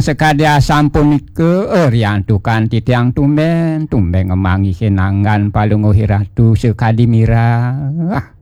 sekadya sampuniku riyantu kanthi tiyang tumben ngemangi kenangan palungguh ratu sekadi mira.